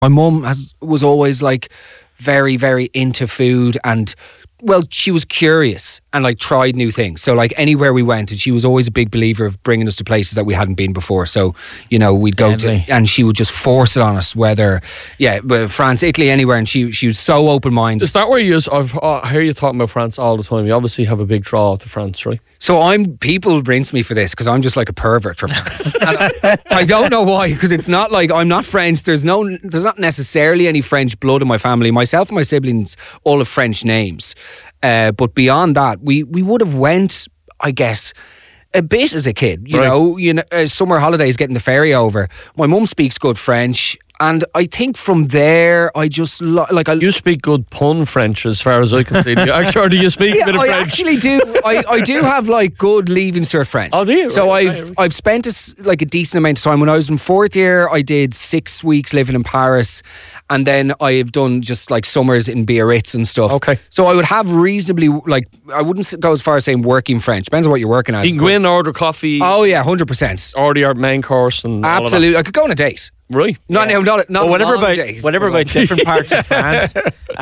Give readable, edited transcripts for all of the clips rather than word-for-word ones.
My mum was always like very, very into food, and well, she was curious and like tried new things. So like anywhere we went, and she was always a big believer of bringing us to places that we hadn't been before. So, you know, we'd go to, and she would just force it on us, whether, France, Italy, anywhere. And she was so open-minded. Is that where you use, I hear you talking about France all the time. You obviously have a big draw to France, right? So people rinse me for this because I'm just like a pervert for France. And I don't know why, because it's not like I'm not French. There's not necessarily any French blood in my family. Myself and my siblings all have French names. But beyond that, we would have went, I guess, a bit as a kid. You know, summer holidays, getting the ferry over. My mum speaks good French. And I think from there, I just you speak good pun French, as far as I can see. Or do you speak a bit of French? I actually do. I do have like good Leaving Cert French. Oh, do you? So I've spent a decent amount of time. When I was in fourth year, I did 6 weeks living in Paris, and then I've done just like summers in Biarritz and stuff. Okay. So I would have reasonably, like, I wouldn't go as far as saying working French. Depends on what you're working at. You can go in, order coffee. Oh yeah, 100%. Order your main course and absolutely. All of that. I could go on a date. Right. Not whatever about days, whatever about different parts of France.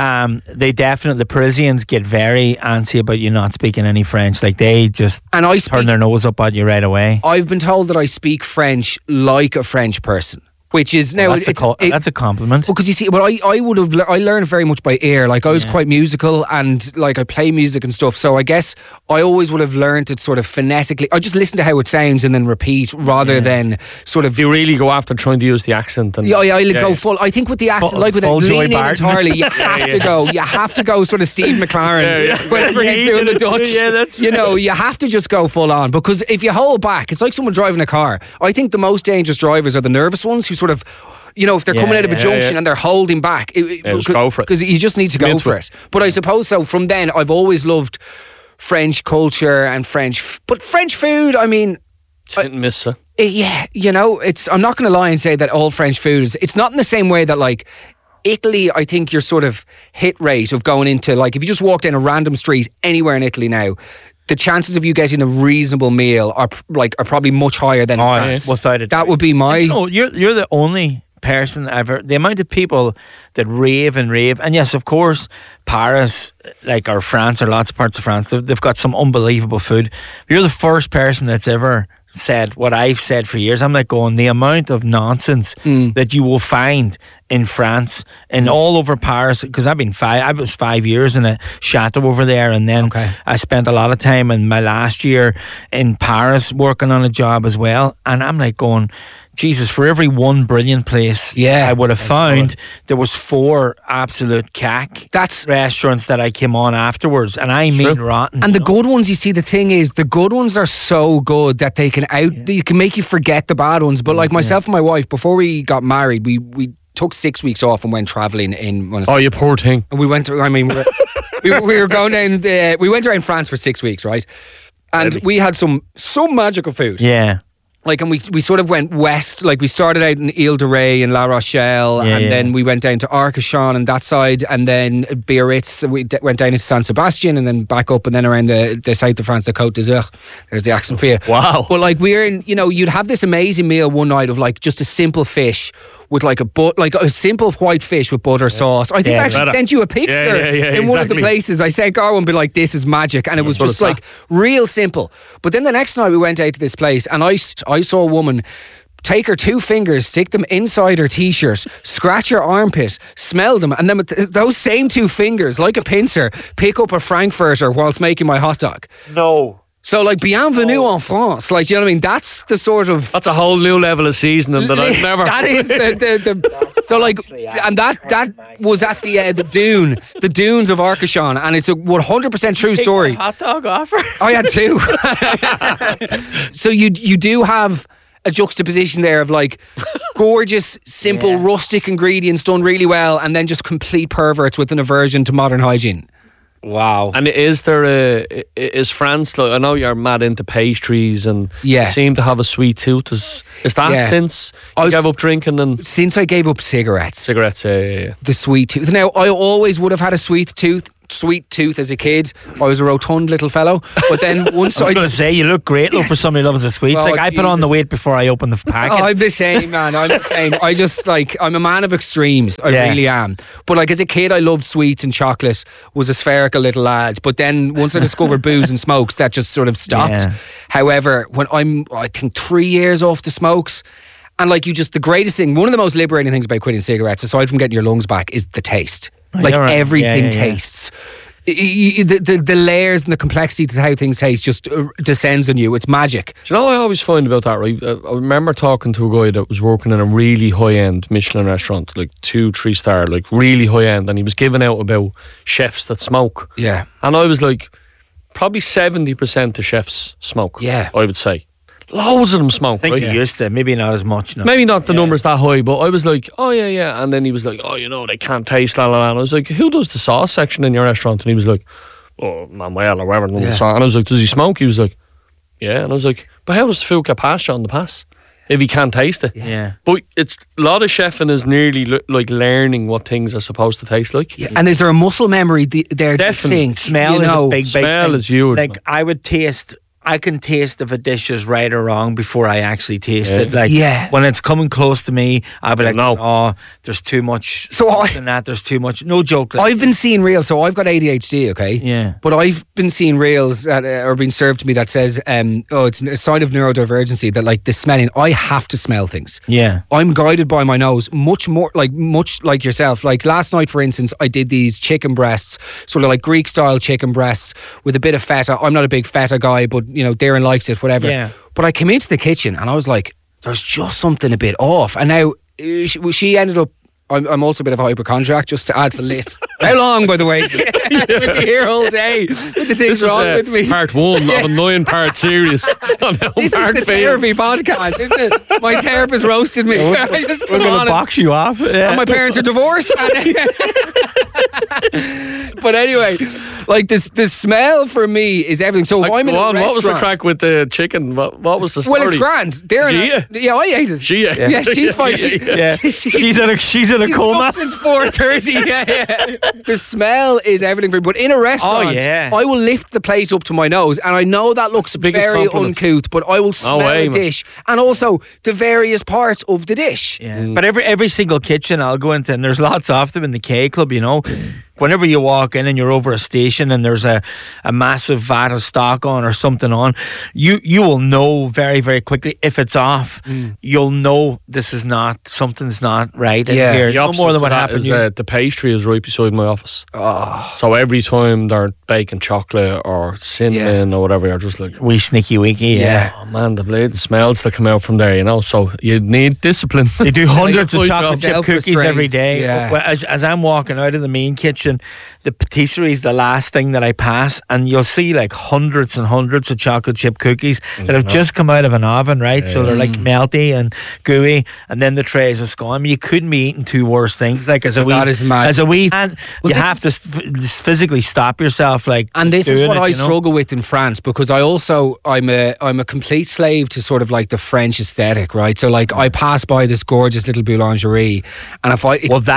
The Parisians get very antsy about you not speaking any French. Like they just turn their nose up at you right away. I've been told that I speak French like a French person. Which is now that's a compliment. Because you see, I learned very much by ear. Like I was quite musical, and like I play music and stuff. So I guess I always would have learned it sort of phonetically. I just listen to how it sounds and then repeat, rather than sort of. You really go after trying to use the accent. And I go full. I think with the accent, like with it leaning entirely, you have to go. You have to go sort of Steve McLaren whenever he's doing the Dutch. Yeah, that's you have to just go full on, because if you hold back, it's like someone driving a car. I think the most dangerous drivers are the nervous ones who sort of, you know, if they're coming out of a junction and they're holding back, just go for it, because you just need to go for it. But I suppose so. From then, I've always loved French culture and French food. I mean, it's hit and miss. Yeah, you know, I'm not going to lie and say that all French food is. It's not in the same way that like Italy. I think your sort of hit rate of going into, like, if you just walk down a random street anywhere in Italy now, the chances of you getting a reasonable meal are probably much higher than in France. Without it, that would be my. No, you're the only person ever. The amount of people that rave, and yes, of course, Paris, or France, or lots of parts of France, they've got some unbelievable food. You're the first person that's ever said what I've said for years. I'm like going, the amount of nonsense that you will find in France and all over Paris, because I was 5 years in a chateau over there, and then I spent a lot of time in my last year in Paris working on a job as well, and I'm like going, Jesus, for every one brilliant place I would have found, there was 4 absolute cack restaurants that I came on afterwards, and I mean rotten. And the good ones, you see, the thing is, the good ones are so good that they can make you forget the bad ones. But like myself and my wife, before we got married, we took 6 weeks off and went travelling in. Oh, you poor thing! And we went to. I mean, we were going down. We went around France for 6 weeks, right? And we had some magical food. Yeah. Like, and we sort of went west. Like, we started out in Ile de Ré in La Rochelle, and then we went down to Arcachon and that side, and then Biarritz. We went down into San Sebastian, and then back up, and then around the south of France, the Côte d'Azur. There's the accent for you. Wow. But like, we're in, you know, you'd have this amazing meal one night of like just a simple fish with like a simple white fish with butter sauce. I think I actually sent you a picture in one of the places. I sent Garwin, be like, this is magic, and it was just like real simple. But then the next night we went out to this place, and I saw a woman take her 2 fingers, stick them inside her t-shirt, scratch her armpit, smell them, and then with those same 2 fingers, like a pincer, pick up a Frankfurter whilst making my hot dog. No. So like, bienvenue en France, like, you know what I mean? That's the sort of... That's a whole new level of seasoning that I've never... That is the so like, and that was at the dunes of Arcachon, and it's a 100% true story. Hot dog offer? I had 2. So you do have a juxtaposition there of like gorgeous, simple, rustic ingredients done really well, and then just complete perverts with an aversion to modern hygiene. Wow. And is France, like, I know you're mad into pastries, and you seem to have a sweet tooth. Is that since you gave up drinking? And since I gave up cigarettes. Yeah. The sweet tooth. Now, I always would have had a sweet tooth, sweet tooth as a kid. I was a rotund little fellow. But then once I was going to say, you look great for somebody who loves the sweets. Like, I put on the weight before I open the packet. I'm the same, man. I'm the same. I just, like, I'm a man of extremes. I really am. But, like, as a kid, I loved sweets and chocolate. Was a spherical little lad. But then once I discovered booze and smokes, that just sort of stopped. However, when I think 3 years off the smokes, and like the greatest thing, one of the most liberating things about quitting cigarettes, aside from getting your lungs back, is the taste. Like, everything tastes. The layers and the complexity to how things taste just descends on you. It's magic. Do you know what I always find about that, right? I remember talking to a guy that was working in a really high-end Michelin restaurant, like 2-3 star, like really high-end, and he was giving out about chefs that smoke. Yeah. And I was like, probably 70% of chefs smoke. Yeah. I would say. Loads of them smoke. I think you used to, maybe not as much now. Maybe not the numbers that high, but I was like, oh yeah. And then he was like, oh, they can't taste, la la la. And I was like, who does the sauce section in your restaurant? And he was like, oh, Manuel or whatever. And I was like, does he smoke? He was like, yeah. And I was like, but how does the food get past you on the pass if he can't taste it? Yeah. But it's a lot of chefing is nearly like learning what things are supposed to taste like. Yeah. And is there a muscle memory there? Definitely. Smell is a big smell thing. Is huge. Like, man. I can taste if a dish is right or wrong before I actually taste it. Like, when it's coming close to me, I'll be like, oh, there's too much. There's too much. No joke. I've been seeing reels, so I've got ADHD, okay? Yeah. But I've been seeing reels that are being served to me that says, it's a sign of neurodivergency that, like, the smelling, I have to smell things. Yeah. I'm guided by my nose, much like yourself. Like, last night, for instance, I did these chicken breasts, sort of like Greek-style chicken breasts with a bit of feta. I'm not a big feta guy, but Darren likes it, whatever. Yeah. But I came into the kitchen and I was like, there's just something a bit off. And now she ended up, I'm also a bit of a hypochondriac, just to add to the list. How long, by the way? We'll be here all day with the things wrong with me. Part 1 of a 9-part series. This is the therapy podcast, isn't it? My therapist roasted me. We're going to box you off. And my parents are divorced. But anyway, like, the smell for me is everything. So if I'm in a restaurant, what was the crack with the chicken? What was the story? Well, it's grand. I ate it. She ate. Yeah, she's fine. She's in a coma since 4:30. Yeah. The smell is everything for me. But in a restaurant, I will lift the plate up to my nose, and I know that looks very uncouth, but I will smell a dish and also the various parts of the dish. Yeah. But every single kitchen I'll go into, and there's lots of them in the K Club, whenever you walk in and you're over a station and there's a massive vat of stock on or something on, you will know very, very quickly if it's off. You'll know something's not right in here. No more than what happened. The pastry is right beside my office. Oh. So every time they're baking chocolate or cinnamon or whatever, you're just like, wee sneaky winky. Yeah. Oh man, the smells that come out from there, So you need discipline. They do hundreds of chocolate chip cookies every day. Yeah. As I'm walking out of the main kitchen, the patisserie is the last thing that I pass, and you'll see like hundreds and hundreds of chocolate chip cookies that have just come out of an oven, right? So they're like melty and gooey, and then the trays of scone. You couldn't be eating two worse things. Like, as a wee man, you have to just physically stop yourself. Like, and this is what I struggle with in France, because I'm a complete slave to sort of like the French aesthetic, right? So like, I pass by this gorgeous little boulangerie, and if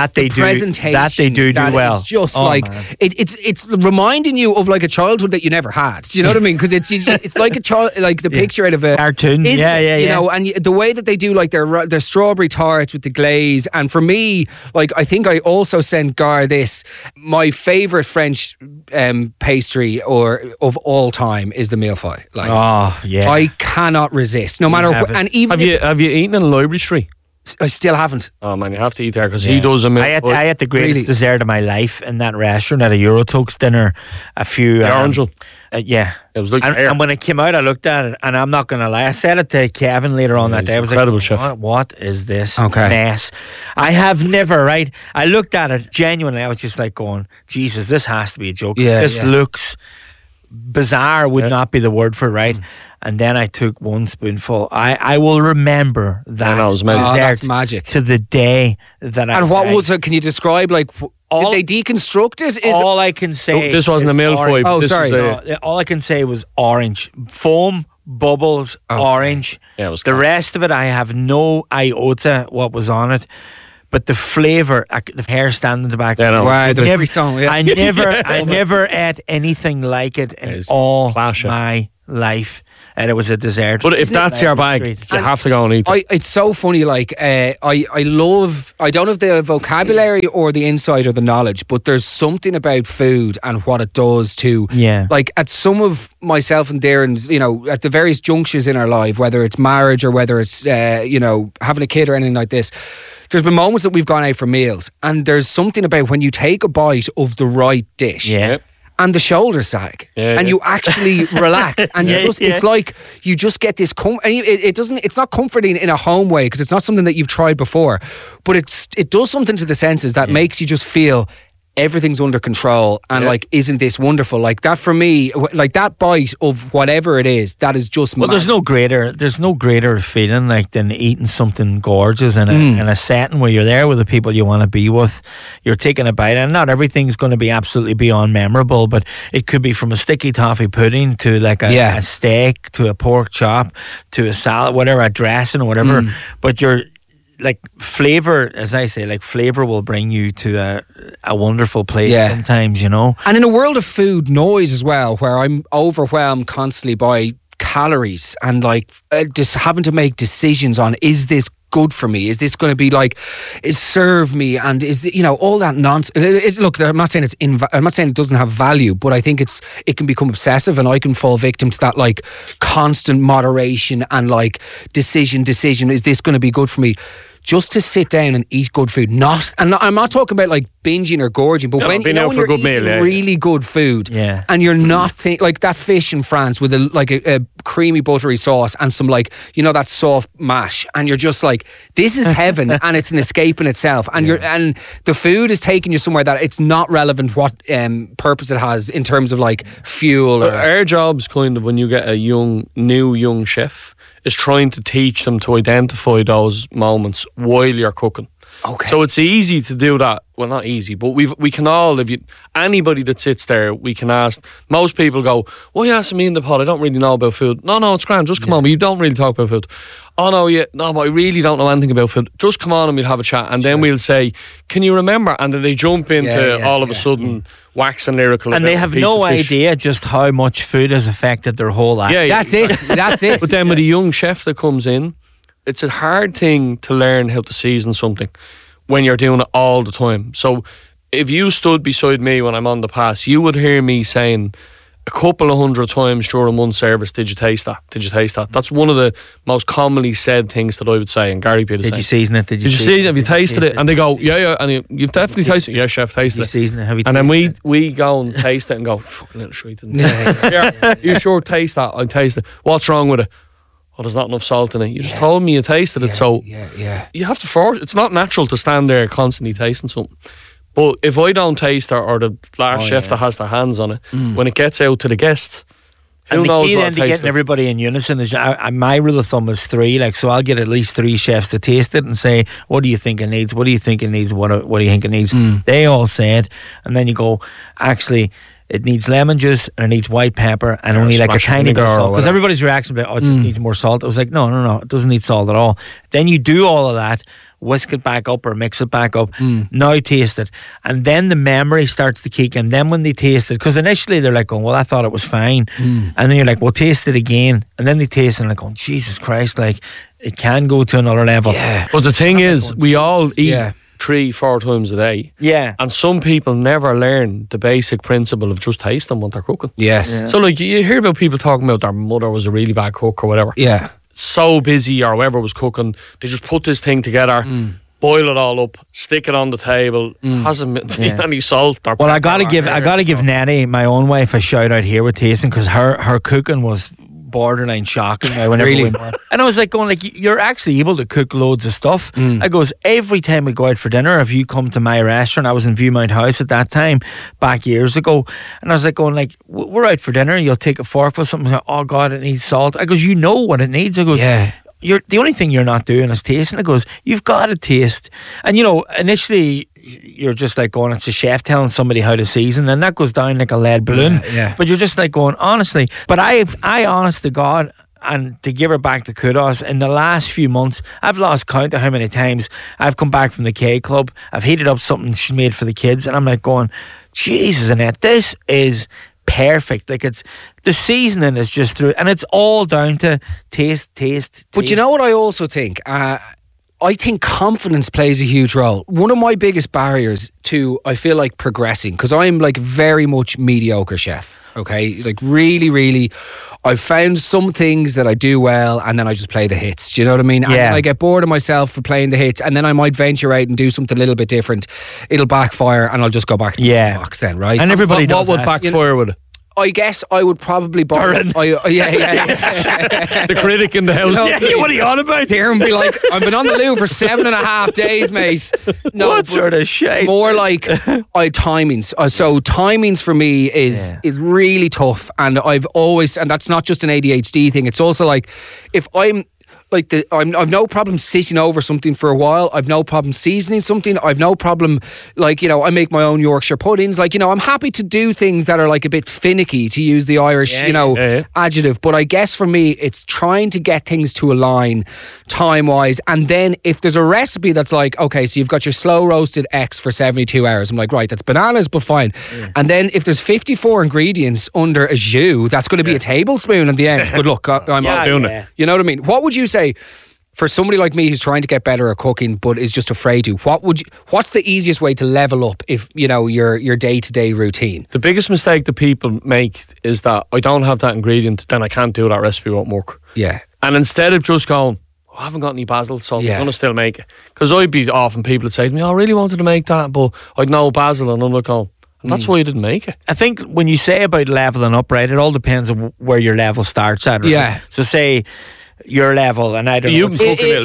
they do well. Just it's reminding you of like a childhood that you never had. Do you know what I mean? Because it's like a child, like the picture out of a cartoon. And the way that they do like their strawberry tarts with the glaze. And for me, like, I think I also sent Gar this. My favourite French pastry of all time is the millefeuille. Like, I cannot resist, no matter what. And even have you eaten in a library street? I still haven't. Oh man, you have to eat there because he does a millefeuille. I had the greatest dessert of my life in that restaurant at a Eurotux dinner. A few orange. Yeah, it was like and when it came out, I looked at it, and I'm not going to lie, I said it to Kevin later on that day. I was incredible, like, chef. What is this mess? I have never, right? I looked at it genuinely. I was just like going, Jesus, this has to be a joke. This looks bizarre. Would not be the word for it, right? And then I took one spoonful. I will remember that. That's magic to the day that I. And what was it? Can you describe, like, did they deconstruct it? All I can say. This wasn't a millefeuille. Oh, sorry. All I can say was orange foam, bubbles, orange. Yeah, it was. The rest of it, I have no iota what was on it. but the flavour, the hair standing in the back. I never ate anything like it in all my life. And it was a dessert. But if that's your bag, you have to go and eat it. It's so funny, like, I don't have the vocabulary or the insight or the knowledge, but there's something about food and what it does to, like, at some of myself and Darren's, you know, at the various junctures in our life, whether it's marriage or whether it's, you know, having a kid or anything like this, there's been moments that we've gone out for meals, and there's something about when you take a bite of the right dish. And the shoulders sag, and you actually relax, and you just, it's like you just get this it's not comforting in a home way, because it's not something that you've tried before, but it does something to the senses that makes you just feel everything's under control, and like, isn't this wonderful? Like that, for me, like that bite of whatever it is, that is just mad. There's no greater feeling like than eating something gorgeous in a setting where you're there with the people you want to be with. You're taking a bite, and not everything's going to be absolutely beyond memorable, but it could be from a sticky toffee pudding to like a steak to a pork chop to a salad, whatever, a dressing or whatever. But you're like, flavour, as I say, like, flavour will bring you to a wonderful place sometimes, you know. And in a world of food noise as well, where I'm overwhelmed constantly by calories and like just having to make decisions on, is this good for me? Is this going to be like, serve me? And is it, you know, all that nonsense. Look, I'm not saying I'm not saying it doesn't have value, but I think it can become obsessive, and I can fall victim to that, like, constant moderation and like decision. Is this going to be good for me? Just to sit down and eat good food. I'm not talking about like binging or gorging, but when you're eating really good food, and you're not like that fish in France with a creamy buttery sauce and some, like, you know, that soft mash, and you're just like, this is heaven, and it's an escape in itself, and and the food is taking you somewhere that it's not relevant what purpose it has in terms of like fuel. Our job's kind of, when you get a new young chef, is trying to teach them to identify those moments while you're cooking. Okay. So it's easy to do that. Well, not easy, but we can all, anybody that sits there, we can ask. Most people go, "Why are you asking me in the pod? I don't really know about food." No, it's grand. Just come on. But you don't really talk about food. Oh no, but I really don't know anything about food. Just come on and we'll have a chat, and then we'll say, "Can you remember?" And then they jump into all of a sudden waxing lyrical, and they have no idea just how much food has affected their whole life. That's it. But then with a young chef that comes in, it's a hard thing to learn how to season something when you're doing it all the time. So if you stood beside me when I'm on the pass, you would hear me saying a couple of 100 times during one service, "Did you taste that? Did you taste that?" That's one of the most commonly said things that I would say, and Gary Peter. Did you season it? Did you season it? Have you tasted it? And they go, yeah, and you've definitely tasted it. Yeah, chef, tasted it. Season it? Have you and then we go and taste it and go, fucking little shit. You sure taste that? I taste it. What's wrong with it? Oh, there's not enough salt in it. You just told me you tasted it, so you have to force. It's not natural to stand there constantly tasting something. But if I don't taste it, or the last chef that has their hands on it, when it gets out to the guests, who knows key what then to getting everybody in unison is, my rule of thumb is 3. Like, so I'll get at least 3 chefs to taste it and say, "What do you think it needs? What do you think it needs? What do you think it needs?" They all say it, and then you go, actually, it needs lemon juice and it needs white pepper and only like a tiny bit of salt, because everybody's reaction about, it just needs more salt. I was like, no, it doesn't need salt at all. Then you do all of that, whisk it back up or mix it back up, now taste it, and then the memory starts to kick in. Then when they taste it, because initially they're like going, "Well, I thought it was fine," and then you're like, "Well, taste it again," and then they taste it and they're going, "Jesus Christ, like, it can go to another level." But the thing is, we all eat 3-4 times a day. And some people never learn the basic principle of just tasting what they're cooking. So like, you hear about people talking about their mother was a really bad cook or whatever. So busy, or whoever was cooking, they just put this thing together, boil it all up, stick it on the table, hasn't been any salt or I gotta give Nettie, my own wife, a shout out here with tasting, because her cooking was borderline shocking whenever we went. And I was like going, like, you're actually able to cook loads of stuff. I goes, every time we go out for dinner, if you come to my restaurant, I was in Viewmount House at that time back years ago, and I was like going, like, we're out for dinner, you'll take a fork for something, like, "Oh God, it needs salt." I goes, "You know what it needs." I goes, "You're the only thing you're not doing is tasting." It goes, "You've got to taste." And you know, initially you're just like going, it's a chef telling somebody how to season, and that goes down like a lead balloon. But you're just like going, honestly. But I honest to God, and to give her back the kudos, in the last few months, I've lost count of how many times I've come back from the K Club, I've heated up something she's made for the kids, and I'm like going, Jesus, Annette, this is perfect. Like, it's the seasoning is just through, and it's all down to taste. But you know what I also think? I think confidence plays a huge role. One of my biggest barriers to, I feel like, progressing, because I'm like very much mediocre chef. Okay, like really, I've found some things that I do well, and then I just play the hits. Do you know what I mean? And then I get bored of myself for playing the hits, and then I might venture out and do something a little bit different. It'll backfire, and I'll just go back to the box then, right? And everybody does what would backfire with it? I guess I would probably borrow. The critic in the house. What are you on about? Darren be like, I've been on the loo for 7.5 days, mate. No, what sort of shit? More like timings. So timings for me is really tough, and I've always, and that's not just an ADHD thing. It's also like, if I'm like I've no problem sitting over something for a while. I've no problem seasoning something. I've no problem, like, you know, I make my own Yorkshire puddings. Like, you know, I'm happy to do things that are like a bit finicky, to use the Irish, adjective. But I guess for me, it's trying to get things to align time-wise. And then if there's a recipe that's like, okay, so you've got your slow roasted X for 72 hours. I'm like, right, that's bananas, but fine. Yeah. And then if there's 54 ingredients under a jus, that's going to be a tablespoon in the end. Good luck, I'm not doing it. You know what I mean? What would you say for somebody like me who's trying to get better at cooking but is just afraid to? What's the easiest way to level up, if you know, your day-to-day routine? The biggest mistake that people make is that I don't have that ingredient, then I can't do that recipe, won't work. Yeah. And instead of just going, I haven't got any basil, so I'm going to still make it. Because I'd be often, people would say to me, I really wanted to make that, but I'd no basil, and I'm like, and that's why you didn't make it. I think when you say about leveling up, right, it all depends on where your level starts at, right? Yeah. So say your level, and I don't know.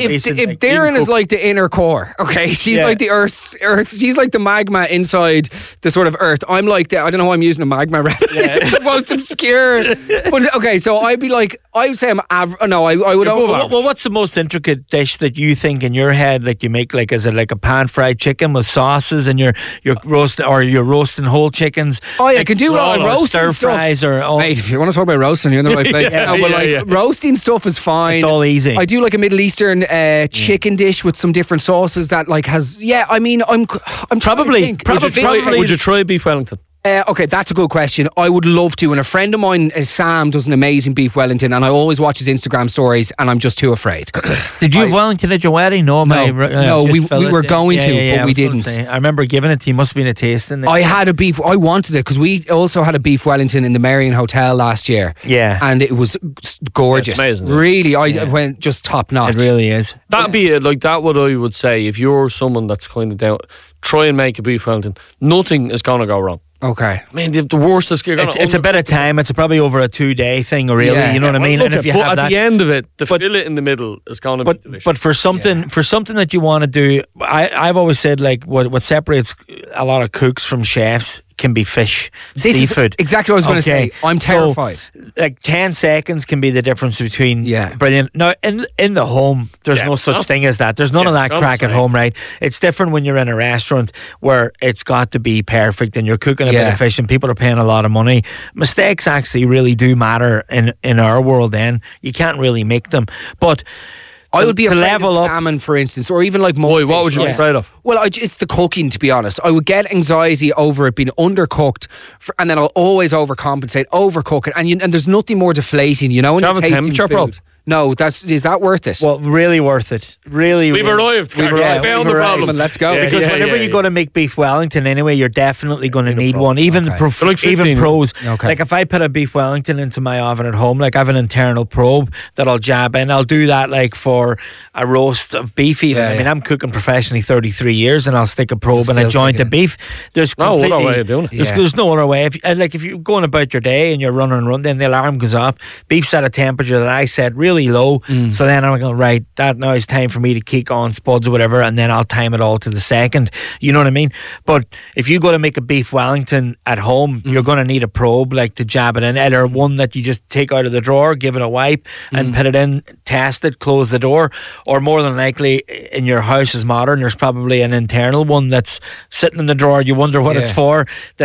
If Darren is like the inner core, okay, she's like the earth, she's like the magma inside the sort of earth. I'm like I don't know why I'm using a magma reference. It's the most obscure. But okay, so I'd be like, I would say I'm average. No, I would. Well, what's the most intricate dish that you think in your head, like you make? Like, is it like a pan fried chicken with sauces, and you're roasting, or you're roasting whole chickens? Oh yeah, I can do all roasting stir fries stuff. Mate, if you want to talk about roasting, you're in the right place. Roasting stuff is fine. It's all easy. I do like a Middle Eastern chicken dish with some different sauces that like has. Yeah, I mean, I'm probably. Would you try beef Wellington? Okay, that's a good question. I would love to. And a friend of mine, Sam, does an amazing beef Wellington, and I always watch his Instagram stories, and I'm just too afraid. Did you have Wellington at your wedding? No, we were going to, but we didn't. I remember giving it to you. Must have been a tasting. I had a beef. I wanted it because we also had a beef Wellington in the Marion Hotel last year. Yeah, and it was gorgeous. It's amazing. Really, I went just top notch. It really is. That'd be it. Like, that what I would say. If you're someone that's kind of down, try and make a beef Wellington. Nothing is gonna go wrong. Okay. I mean, the worst is it's a bit of time. It's probably over a 2-day thing, really. You know what I mean? And if you have that, at the end of it, the fillet in the middle is going to be delicious. But for something that you want to do, I've always said, like, what separates a lot of cooks from chefs can be fish, seafood. Exactly what I was going to say. I'm terrified. So, like, 10 seconds can be the difference between brilliant. Now, in the home, there's no such thing as that. There's none of that crack at home, right? It's different when you're in a restaurant where it's got to be perfect and you're cooking a bit of fish and people are paying a lot of money. Mistakes actually really do matter in our world then. You can't really make them. But I would be afraid of salmon, for instance, or even like what would you be afraid of? Well, it's the cooking, to be honest. I would get anxiety over it being undercooked, and then I'll always overcompensate, overcook it, and there's nothing more deflating, you know. When you have a temperature problem? No, is that worth it? Well, really worth it. Really, we've arrived. We've found the problem. Let's go. Because whenever you go to make beef Wellington, anyway, you're definitely going to need one. Even even pros. Okay. Like, if I put a beef Wellington into my oven at home, like, I have an internal probe that I'll jab in. I'll do that like for a roast of beef. Even I mean, I'm cooking professionally 33 years, and I'll stick a probe in a joint of beef. There's no other way of doing it. There's no other way. If you're going about your day and you're running, then the alarm goes off. Beef's at a temperature that I said really low, so then I'm going, right, that now is time for me to kick on spuds or whatever, and then I'll time it all to the second. You know what I mean? But if you go to make a beef Wellington at home, you're going to need a probe, like, to jab it in, either one that you just take out of the drawer, give it a wipe and put it in, test it, close the door, or more than likely in your house is modern, there's probably an internal one that's sitting in the drawer, you wonder what it's for, that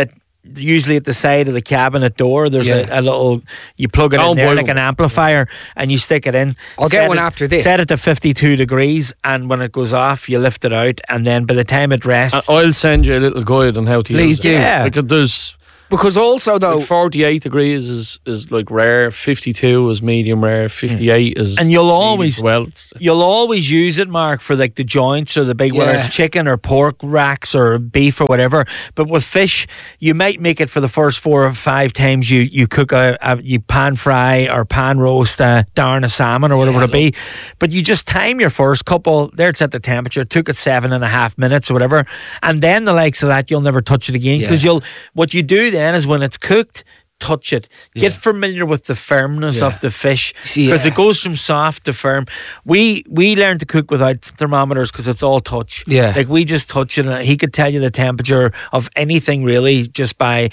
usually at the side of the cabinet door, there's a little, you plug it in there like an amplifier, and you stick it in. I'll get one after this. Set it to 52 degrees, and when it goes off, you lift it out, and then by the time it rests, I'll send you a little guide on how to use it. Please do. Yeah. Like there's... Because also though, like 48 degrees is like rare, 52 is medium rare, 58 is, and you'll always you'll always use it, Mark, for like the joints or the big, whether it's chicken or pork racks or beef or whatever. But with fish, you might make it for the first 4 or 5 times you cook you pan fry or pan roast darn a salmon or whatever it be. But you just time your first couple. There it's at the temperature. Took it 7.5 minutes or whatever, and then the likes of that you'll never touch it again because what you do then is when it's cooked, touch it. Get familiar with the firmness of the fish because it goes from soft to firm. We learned to cook without thermometers because it's all touch. Like we just touch it, and he could tell you the temperature of anything really just by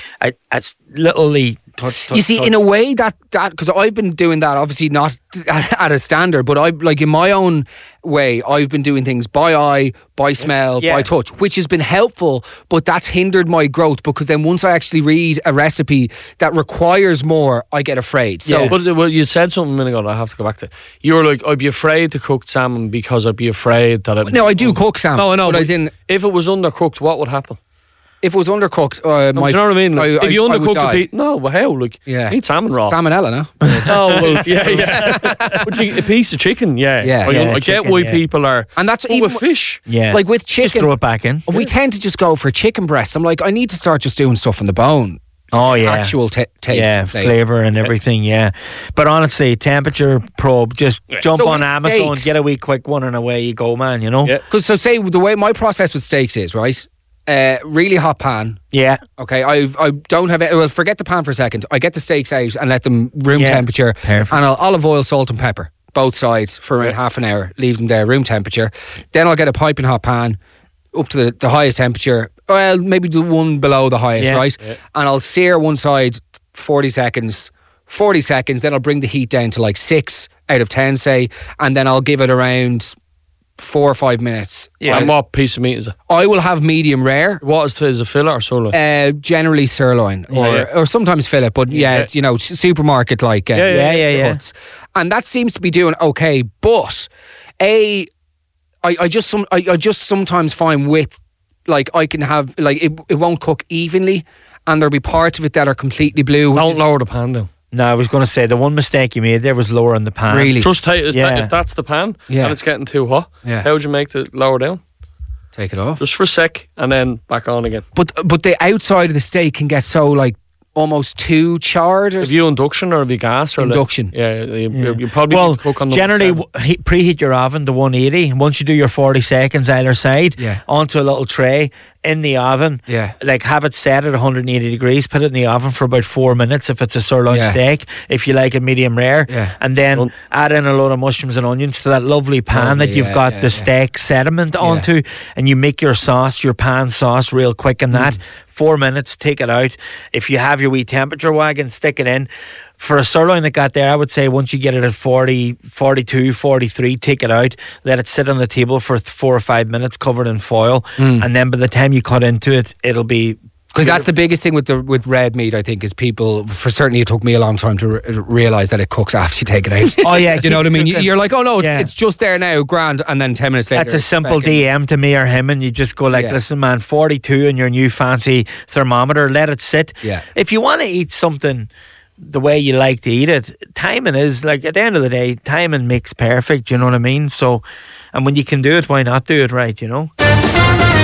literally touch. You see, in a way that because I've been doing that, obviously not at a standard, but I like in my own way, I've been doing things by eye, by smell, by touch, which has been helpful, but that's hindered my growth because then once I actually read a recipe that requires more, I get afraid. So, but you said something a minute ago. I have to go back to. You were like, I'd be afraid to cook salmon because I'd be afraid that it. No, I do cook salmon. No, I know. But as in, if it was undercooked, what would happen? If it was undercooked, do you know what I mean? Like, if you undercooked a piece, how? Like, eat salmon raw. Salmonella, no? Oh, well, yeah. But a piece of chicken, I get why people are. And that's even with fish. Yeah. Like with chicken. Just throw it back in. We tend to just go for chicken breasts. I'm like, I need to start just doing stuff on the bone. Oh yeah, actual taste, flavour and everything. Yeah, but honestly, temperature probe. Just jump on Amazon, get a wee quick one, and away you go, man. You know. Because say the way my process with steaks is right. Really hot pan. Yeah. Okay. I don't have it. Well, forget the pan for a second. I get the steaks out and let them room temperature. Perfect. And I'll olive oil, salt, and pepper both sides for around half an hour. Leave them there, room temperature. Then I'll get a piping hot pan up to the highest temperature. Well, maybe the one below the highest, right? Yeah. And I'll sear one side 40 seconds. 40 seconds. Then I'll bring the heat down to like 6 out of 10, say, and then I'll give it around 4 or 5 minutes. Yeah. And what piece of meat is it? I will have medium rare. What is a fillet or sirloin? Generally sirloin or sometimes fillet, but it's, you know, supermarket like cuts. And that seems to be doing okay. But I just sometimes find with like I can have like it won't cook evenly, and there'll be parts of it that are completely blue. Don't lower the pan down. No, I was going to say the one mistake you made there was lowering the pan. Really? Just if that's the pan and it's getting too hot, how would you make it lower down? Take it off. Just for a sec and then back on again. But the outside of the steak can get so like almost too charred. Have you induction or have you gas? Or induction. You probably need to cook on generally preheat your oven to 180. Once you do your 40 seconds either side, onto a little tray in the oven, like have it set at 180 degrees, put it in the oven for about 4 minutes if it's a sirloin steak, if you like it medium rare, and then add in a load of mushrooms and onions to that lovely pan that you've got the steak sediment onto, and you make your sauce, your pan sauce real quick in that. 4 minutes, take it out. If you have your wee temperature wagon, stick it in. For a sirloin that got there, I would say once you get it at 40, 42, 43, take it out, let it sit on the table for 4 or 5 minutes covered in foil, and then by the time you cut into it, it'll be... Because that's the biggest thing with red meat, I think, is people, certainly it took me a long time to realise that it cooks after you take it out. Oh yeah, you know what I mean? You're like, oh no, it's just there now, grand, and then 10 minutes later. That's a simple DM to me or him, and you just go like, listen man, 42 in your new fancy thermometer, let it sit. Yeah. If you want to eat something the way you like to eat it, timing is like, at the end of the day, timing makes perfect, you know what I mean? So, and when you can do it, why not do it right, you know?